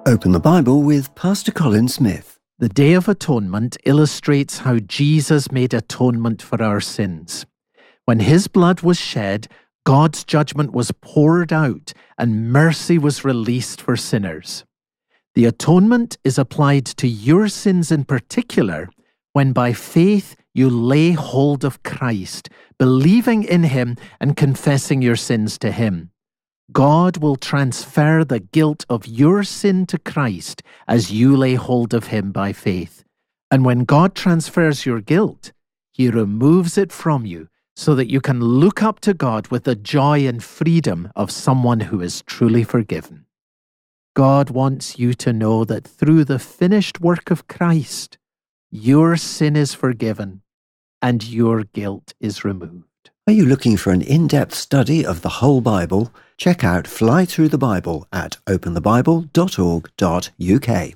Open the Bible with Pastor Colin Smith. The Day of Atonement illustrates how Jesus made atonement for our sins. When his blood was shed, God's judgment was poured out and mercy was released for sinners. The atonement is applied to your sins in particular when by faith you lay hold of Christ, believing in him and confessing your sins to him. God will transfer the guilt of your sin to Christ as you lay hold of him by faith. And when God transfers your guilt, he removes it from you so that you can look up to God with the joy and freedom of someone who is truly forgiven. God wants you to know that through the finished work of Christ, your sin is forgiven and your guilt is removed. Are you looking for an in-depth study of the whole Bible? Check out Fly Through the Bible at openthebible.org.uk.